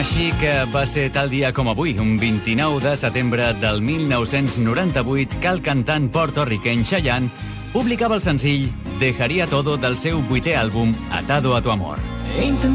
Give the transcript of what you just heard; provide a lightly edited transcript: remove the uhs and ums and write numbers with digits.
Així que va ser tal dia com avui, un 29 de setembre del 1998, que el cantant porto-riqueny Chayanne publicava el senzill Dejaría Todo del seu 8è àlbum Atado a tu amor.